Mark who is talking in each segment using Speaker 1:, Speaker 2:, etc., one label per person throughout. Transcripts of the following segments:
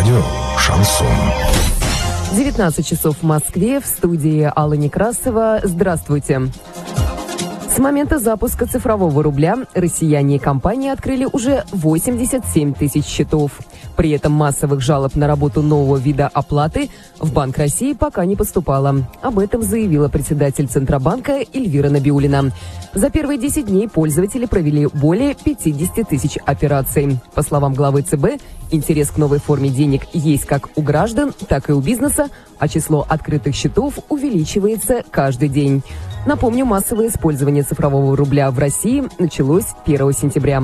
Speaker 1: Радио «Шансон».
Speaker 2: 19 часов в Москве, в студии Алла Некрасова. Здравствуйте. С момента запуска цифрового рубля россияне и компании открыли уже 87 тысяч счетов. При этом массовых жалоб на работу нового вида оплаты в Банк России пока не поступало. Об этом заявила председатель Центробанка Эльвира Набиуллина. За первые 10 дней пользователи провели более 50 тысяч операций. По словам главы ЦБ, интерес к новой форме денег есть как у граждан, так и у бизнеса, а число открытых счетов увеличивается каждый день. Напомню, массовое использование цифрового рубля в России началось 1 сентября.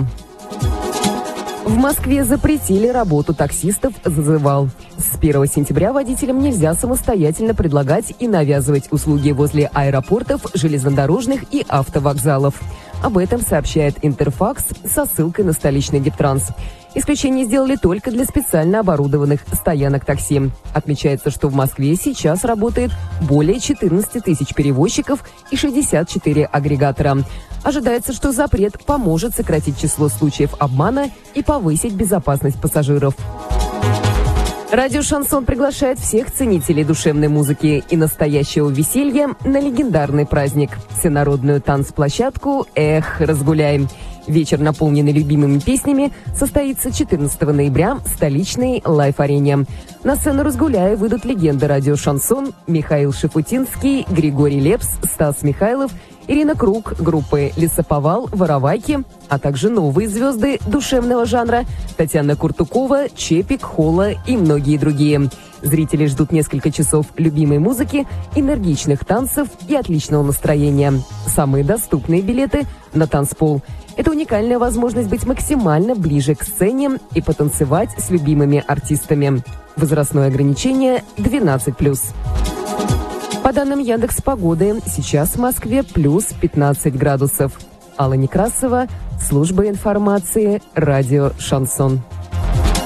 Speaker 2: В Москве запретили работу таксистов «Зазывал». С 1 сентября водителям нельзя самостоятельно предлагать и навязывать услуги возле аэропортов, железнодорожных и автовокзалов. Об этом сообщает Интерфакс со ссылкой на столичный Дептранс. Исключение сделали только для специально оборудованных стоянок такси. Отмечается, что в Москве сейчас работает более 14 тысяч перевозчиков и 64 агрегатора. Ожидается, что запрет поможет сократить число случаев обмана и повысить безопасность пассажиров. Радио «Шансон» приглашает всех ценителей душевной музыки и настоящего веселья на легендарный праздник – всенародную танцплощадку «Эх, разгуляй». Вечер, наполненный любимыми песнями, состоится 14 ноября в столичной лайф-арене. На сцену «Разгуляя» выйдут легенды радио «Шансон» Михаил Шафутинский, Григорий Лепс, Стас Михайлов, Ирина Круг, группы «Лесоповал», «Воровайки», а также новые звезды душевного жанра Татьяна Куртукова, Чепик, Холла и многие другие. Зрители ждут несколько часов любимой музыки, энергичных танцев и отличного настроения. Самые доступные билеты на танцпол. Это уникальная возможность быть максимально ближе к сцене и потанцевать с любимыми артистами. Возрастное ограничение 12+. По данным Яндекс.Погоды, сейчас в Москве плюс 15 градусов. Алла Некрасова, служба информации, радио «Шансон».